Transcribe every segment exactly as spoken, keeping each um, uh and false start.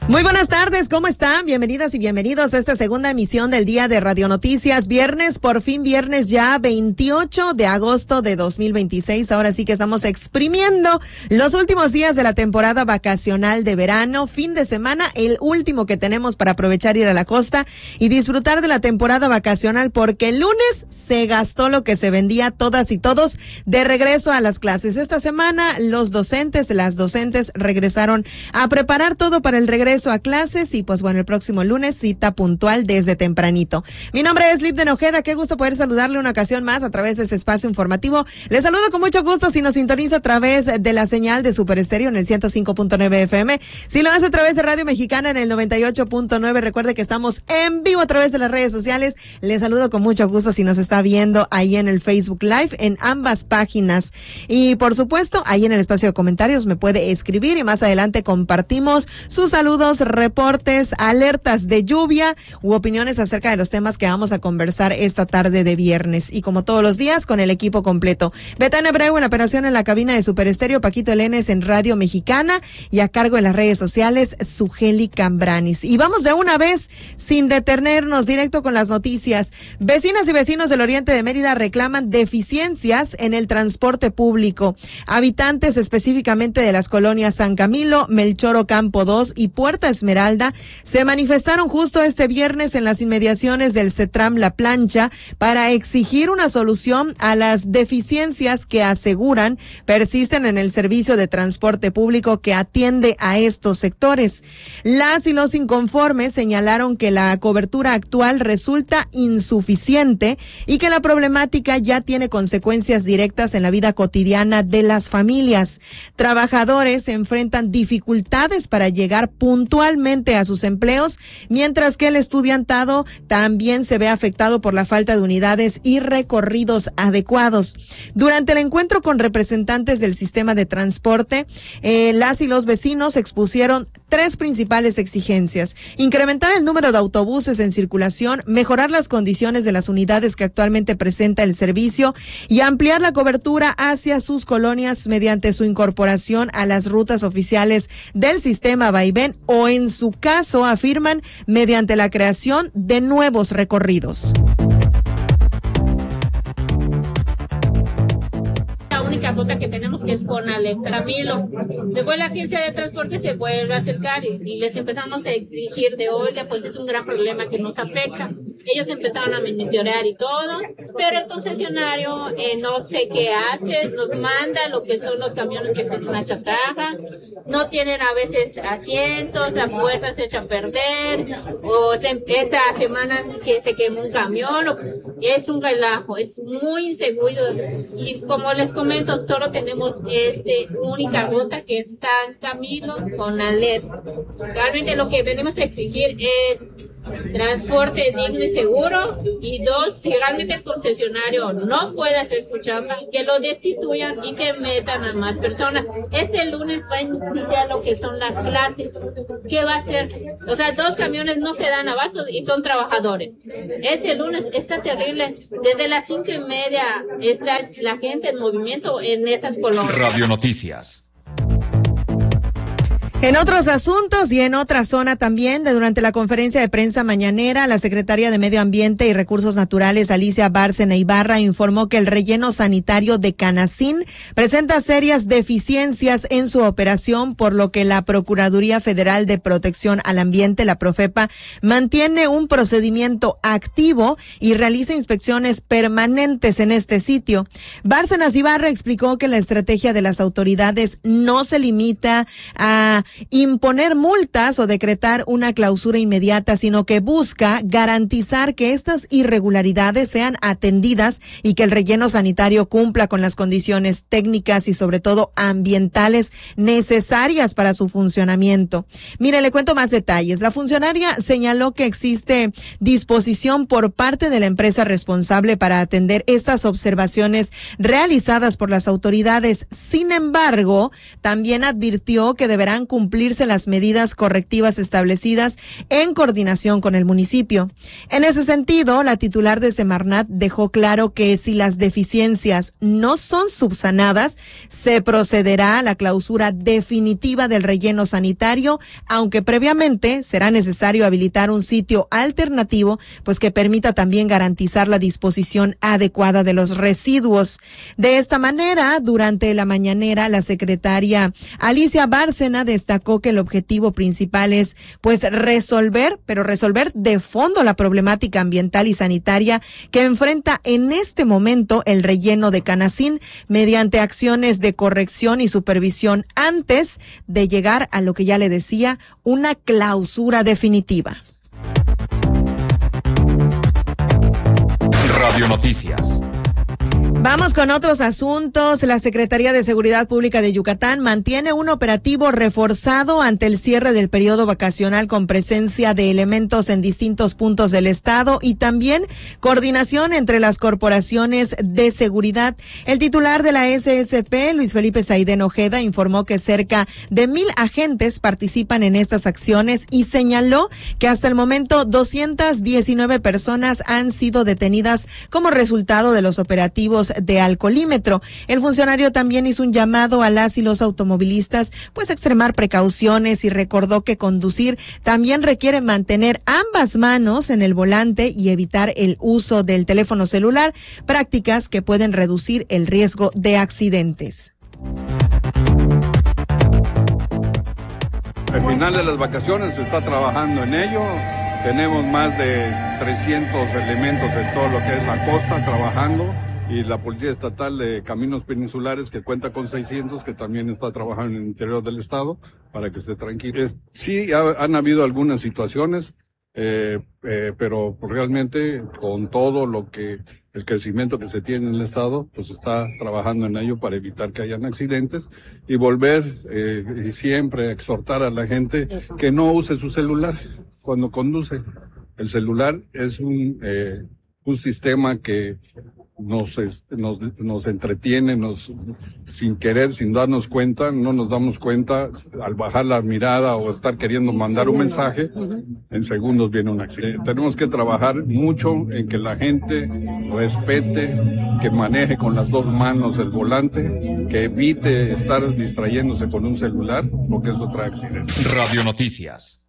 Muy buenas tardes, ¿cómo están? Bienvenidas y bienvenidos a esta segunda emisión del día de Radio Noticias. Viernes, por fin viernes ya veintiocho de agosto de dos mil veintiséis. Ahora sí que estamos exprimiendo los últimos días de la temporada vacacional de verano. Fin de semana, el último que tenemos para aprovechar ir a la costa y disfrutar de la temporada vacacional, porque el lunes se gastó lo que se vendía, todas y todos de regreso a las clases. Esta semana los docentes, las docentes regresaron a preparar todo para el regreso a clases y pues bueno, el próximo lunes cita puntual desde tempranito. Mi nombre es Lip de Nojeda, qué gusto poder saludarle una ocasión más a través de este espacio informativo. Les saludo con mucho gusto si nos sintoniza a través de la señal de Super Estéreo en el ciento cinco punto nueve F M. Si lo hace a través de Radio Mexicana en el noventa y ocho punto nueve, recuerde que estamos en vivo a través de las redes sociales. Les saludo con mucho gusto si nos está viendo ahí en el Facebook Live, en ambas páginas. Y por supuesto, ahí en el espacio de comentarios me puede escribir y más adelante compartimos sus saludos, reportes, alertas de lluvia u opiniones acerca de los temas que vamos a conversar esta tarde de viernes. Y como todos los días, con el equipo completo. Betania Abreu en la operación en la cabina de Super Estéreo, Paquito Elenes en Radio Mexicana y a cargo de las redes sociales, Sugeli Cambranis. Y vamos de una vez, sin detenernos, directo con las noticias. Vecinas y vecinos del oriente de Mérida reclaman deficiencias en el transporte público. Habitantes específicamente de las colonias San Camilo, Melchor Ocampo dos y Puerta Esmeralda se manifestaron justo este viernes en las inmediaciones del CETRAM La Plancha para exigir una solución a las deficiencias que aseguran persisten en el servicio de transporte público que atiende a estos sectores. Las y los inconformes señalaron que la cobertura actual resulta insuficiente y que la problemática ya tiene consecuencias directas en la vida cotidiana de las familias. Trabajadores enfrentan dificultades para llegar puntualmente a sus empleos, mientras que el estudiantado también se ve afectado por la falta de unidades y recorridos adecuados. Durante el encuentro con representantes del sistema de transporte, eh, las y los vecinos expusieron tres principales exigencias: incrementar el número de autobuses en circulación, mejorar las condiciones de las unidades que actualmente presenta el servicio y ampliar la cobertura hacia sus colonias mediante su incorporación a las rutas oficiales del sistema Vaivén o, en su caso, afirman, mediante la creación de nuevos recorridos. La única ruta que tenemos que es con Alex Camilo. Después la agencia de transporte se vuelve a acercar y, y les empezamos a exigir de, oiga, pues es un gran problema que nos afecta. Ellos empezaron a monitorear y todo, pero el concesionario eh, no sé qué hace, nos manda lo que son los camiones que son una chatarra, no tienen a veces asientos, la puerta se echa a perder, o se, estas semanas que se quemó un camión, o, es un relajo, es muy inseguro. Y como les comento, solo tenemos este única ruta que es San Camilo con Alet. Realmente lo que venimos a exigir es transporte digno y seguro, y dos, si realmente el concesionario no puede hacer su chamba, que lo destituyan y que metan a más personas. Este lunes va a iniciar lo que son las clases. ¿Qué va a hacer? O sea, dos camiones no se dan abasto y son trabajadores. Este lunes está terrible. Desde las cinco y media está la gente en movimiento en esas colonias. Radio Noticias. En otros asuntos y en otra zona también, de durante la conferencia de prensa mañanera, la secretaria de Medio Ambiente y Recursos Naturales, Alicia Bárcena Ibarra, informó que el relleno sanitario de Canacín presenta serias deficiencias en su operación, por lo que la Procuraduría Federal de Protección al Ambiente, la Profepa, mantiene un procedimiento activo y realiza inspecciones permanentes en este sitio. Bárcenas Ibarra explicó que la estrategia de las autoridades no se limita a imponer multas o decretar una clausura inmediata, sino que busca garantizar que estas irregularidades sean atendidas y que el relleno sanitario cumpla con las condiciones técnicas y sobre todo ambientales necesarias para su funcionamiento. Mire, le cuento más detalles. La funcionaria señaló que existe disposición por parte de la empresa responsable para atender estas observaciones realizadas por las autoridades. Sin embargo, también advirtió que deberán cumplir cumplirse las medidas correctivas establecidas en coordinación con el municipio. En ese sentido, la titular de Semarnat dejó claro que si las deficiencias no son subsanadas, se procederá a la clausura definitiva del relleno sanitario, aunque previamente será necesario habilitar un sitio alternativo, pues que permita también garantizar la disposición adecuada de los residuos. De esta manera, durante la mañanera, la secretaria Alicia Bárcena destacó que el objetivo principal es, pues, resolver, pero resolver de fondo la problemática ambiental y sanitaria que enfrenta en este momento el relleno de Canacín mediante acciones de corrección y supervisión antes de llegar a lo que ya le decía, una clausura definitiva. Radio Noticias. Vamos con otros asuntos. La Secretaría de Seguridad Pública de Yucatán mantiene un operativo reforzado ante el cierre del periodo vacacional con presencia de elementos en distintos puntos del estado y también coordinación entre las corporaciones de seguridad. El titular de la S S P, Luis Felipe Saidén Ojeda, informó que cerca de mil agentes participan en estas acciones y señaló que hasta el momento doscientas diecinueve personas han sido detenidas como resultado de los operativos de alcoholímetro. El funcionario también hizo un llamado a las y los automovilistas, pues a extremar precauciones y recordó que conducir también requiere mantener ambas manos en el volante y evitar el uso del teléfono celular, prácticas que pueden reducir el riesgo de accidentes. Al final de las vacaciones se está trabajando en ello. Tenemos más de trescientos elementos en todo lo que es la costa trabajando. Y la Policía Estatal de Caminos Peninsulares, que cuenta con seiscientos, que también está trabajando en el interior del estado, para que esté tranquilo. Es, sí, ha, han habido algunas situaciones, eh, eh, pero pues realmente con todo lo que, el crecimiento que se tiene en el estado, pues está trabajando en ello para evitar que hayan accidentes y volver eh, y siempre exhortar a la gente que no use su celular cuando conduce. El celular es un, eh, un sistema que Nos, nos, nos entretiene, nos, sin querer, sin darnos cuenta, no nos damos cuenta, al bajar la mirada o estar queriendo mandar un mensaje, en segundos viene un accidente. Tenemos que trabajar mucho en que la gente respete, que maneje con las dos manos el volante, que evite estar distrayéndose con un celular, porque eso trae accidentes. Radio Noticias.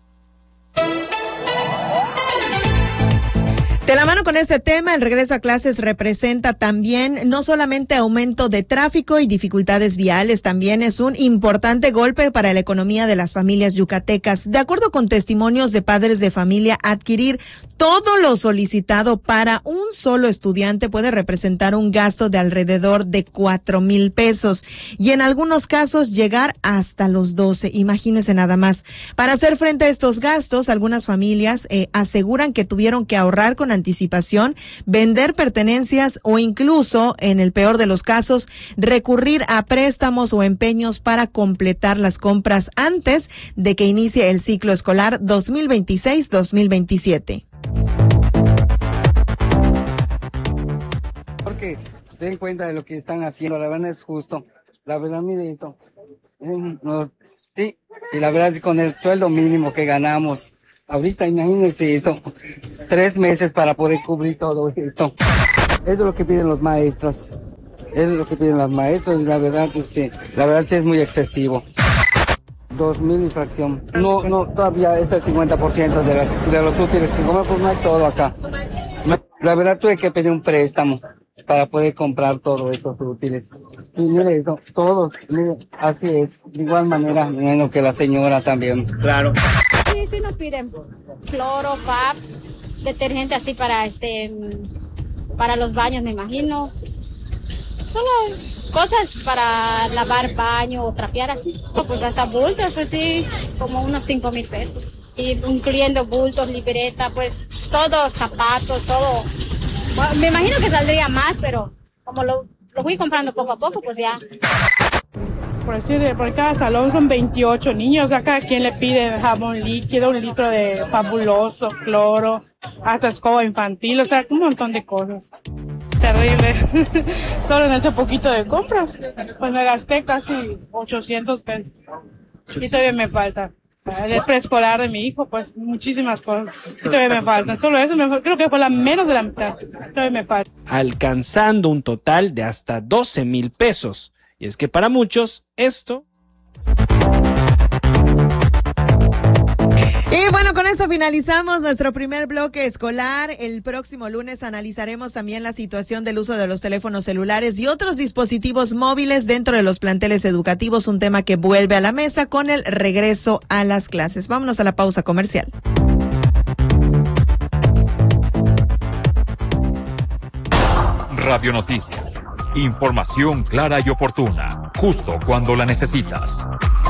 De la mano con este tema, el regreso a clases representa también no solamente aumento de tráfico y dificultades viales, también es un importante golpe para la economía de las familias yucatecas. De acuerdo con testimonios de padres de familia, adquirir todo lo solicitado para un solo estudiante puede representar un gasto de alrededor de cuatro mil pesos y en algunos casos llegar hasta los doce. Imagínense nada más. Para hacer frente a estos gastos, algunas familias eh, aseguran que tuvieron que ahorrar con anticipación, vender pertenencias o incluso, en el peor de los casos, recurrir a préstamos o empeños para completar las compras antes de que inicie el ciclo escolar dos mil veintiséis dos mil veintisiete. Porque se den cuenta de lo que están haciendo, la verdad es justo. La verdad, mire esto. No, sí, y la verdad es con el sueldo mínimo que ganamos. Ahorita imagínense esto, tres meses para poder cubrir todo esto. Es lo que piden los maestros, es lo que piden los maestros y la verdad, este, la verdad sí es muy excesivo. Dos mil infracción. No, no, todavía es el cincuenta por ciento de las, de los útiles que compro, pues no hay todo acá. La verdad tuve que pedir un préstamo para poder comprar todos estos útiles. Sí, mire eso, todos, mire, así es, de igual manera, menos que la señora también. Claro. Sí, sí nos piden cloro, F A B, detergente así para este, para los baños, me imagino. Solo cosas para lavar baño o trapear así. Pues hasta bultos, pues sí, como unos cinco mil pesos. Y incluyendo bultos, libreta, pues todos, zapatos, todo. Bueno, me imagino que saldría más, pero como lo, lo fui comprando poco a poco, pues ya. Por decir, por cada salón son veintiocho niños, o sea, cada quien le pide jabón líquido, un litro de Fabuloso, cloro, hasta escoba infantil, o sea, un montón de cosas. Terrible. Solo en este poquito de compras, pues me gasté casi ochocientos pesos. Y todavía me falta. El preescolar de mi hijo, pues muchísimas cosas. Todavía me faltan. Solo eso me, creo que fue la menos de la mitad. Todavía me falta. Alcanzando un total de hasta doce mil pesos. Y es que para muchos, esto... Y bueno, con esto finalizamos nuestro primer bloque escolar. El próximo lunes analizaremos también la situación del uso de los teléfonos celulares y otros dispositivos móviles dentro de los planteles educativos, un tema que vuelve a la mesa con el regreso a las clases. Vámonos a la pausa comercial. Radio Noticias. Información clara y oportuna, justo cuando la necesitas.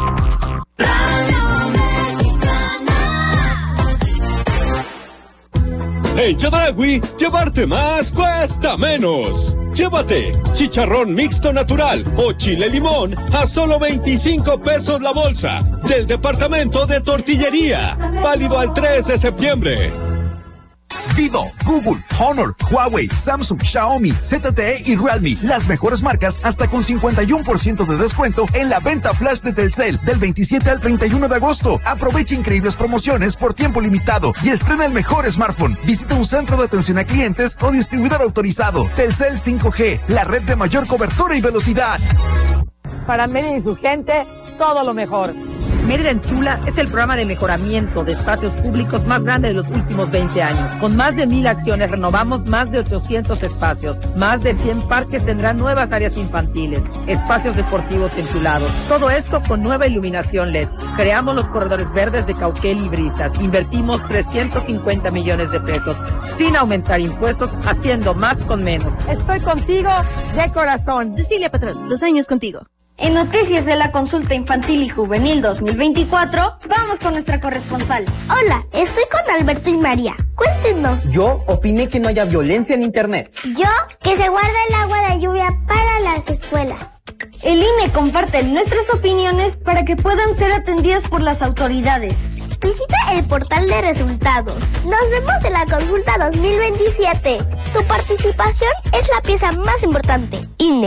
En Chedraui, llevarte más cuesta menos. Llévate chicharrón mixto natural o chile limón a solo veinticinco pesos la bolsa del departamento de tortillería. Válido al tres de septiembre. Vivo, Google, Honor, Huawei, Samsung, Xiaomi, Z T E y Realme. Las mejores marcas hasta con cincuenta y uno por ciento de descuento en la venta flash de Telcel del veintisiete al treinta y uno de agosto. Aprovecha increíbles promociones por tiempo limitado y estrena el mejor smartphone. Visita un centro de atención a clientes o distribuidor autorizado. Telcel cinco G, la red de mayor cobertura y velocidad. Para Mérida y su gente, todo lo mejor. Mérida en Chula es el programa de mejoramiento de espacios públicos más grande de los últimos veinte años. Con más de mil acciones renovamos más de ochocientos espacios. Más de cien parques tendrán nuevas áreas infantiles, espacios deportivos enchulados. Todo esto con nueva iluminación L E D. Creamos los corredores verdes de Cauquel y Brisas. Invertimos trescientos cincuenta millones de pesos sin aumentar impuestos, haciendo más con menos. Estoy contigo de corazón. Cecilia Patrón, dos años contigo. En Noticias de la Consulta Infantil y Juvenil dos mil veinticuatro, vamos con nuestra corresponsal. Hola, estoy con Alberto y María. Cuéntenos. Yo opiné que no haya violencia en Internet. Yo, que se guarda el agua de lluvia para las escuelas. El I N E comparte nuestras opiniones para que puedan ser atendidas por las autoridades. Visita el portal de resultados. Nos vemos en la Consulta dos mil veintisiete. Tu participación es la pieza más importante. I N E.